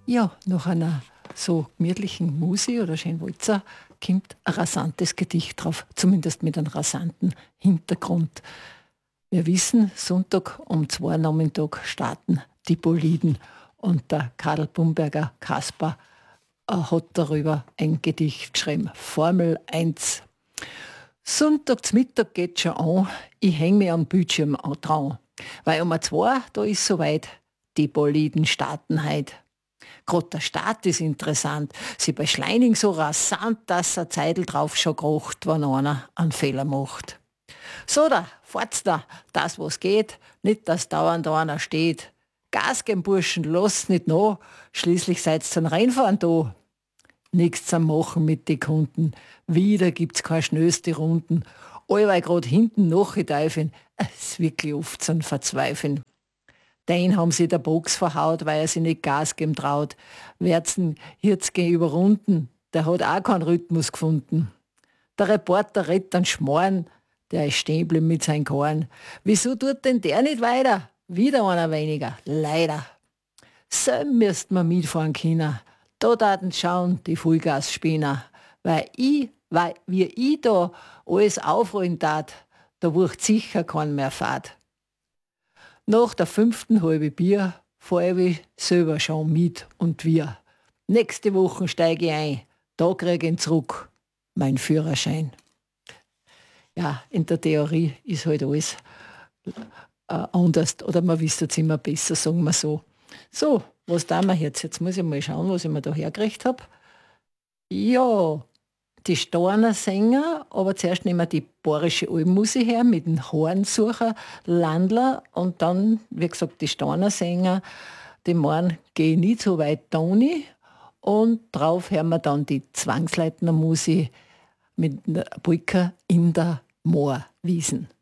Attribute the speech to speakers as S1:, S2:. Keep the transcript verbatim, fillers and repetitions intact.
S1: Ja, nach einer so gemütlichen Musi oder schönen Walzer kommt ein rasantes Gedicht drauf, zumindest mit einem rasanten Hintergrund. Wir wissen, Sonntag um zwei Nachmittag starten die Boliden und der Karl Bumberger Kasper äh, hat darüber ein Gedicht geschrieben. Formel eins. Sonntag zum Mittag geht schon an, ich häng mich am Bildschirm dran. Weil um zwei, da ist soweit, die Boliden starten heut. Gerade der Start ist interessant. Sie beschleunigen so rasant, dass ein Zeitl drauf schon kracht, wenn einer einen Fehler macht. So da, fahrt's da, das was geht, nicht dass dauernd einer steht. Gas geben, Burschen, lasst nicht nach, schließlich seid's zum Reinfahren da. Nichts zum Machen mit den Kunden, wieder gibt's keine schnellste Runden. Allweil grad hinten nachgeteufeln, es ist wirklich oft zum Verzweifeln. Den haben sie der Box verhaut, weil er sich nicht Gas geben traut. Werzen jetzt gehen über Runden, der hat auch keinen Rhythmus gefunden. Der Reporter redet dann Schmarrn, der ist stehen geblieben mit seinen Korn. Wieso tut denn der nicht weiter? Wieder einer weniger, leider. So müsst man mitfahren können. Da taten schauen die Vollgas-Spinner. Weil ich, weil wie ich da alles aufrollen tat, da wucht sicher kein mehr Fahrt. Nach der fünften halbe Bier fahr ich selber schon mit und wir. Nächste Woche steige ich ein, da krieg ich ihn zurück, mein Führerschein. Ja, in der Theorie ist halt alles äh, anders oder man wisst es immer besser, sagen wir so. So, was tun wir jetzt? Jetzt muss ich mal schauen, was ich mir da hergekriegt habe. Ja, die Storner Sänger, aber zuerst nehmen wir die bayerische Albenmusik her mit dem Hornsucher Landler und dann, wie gesagt, die Storner Sänger, die meinen, geh nicht so weit Toni und drauf hören wir dann die Zwangsleitner Musik mit der Polka in der Moorwiesen.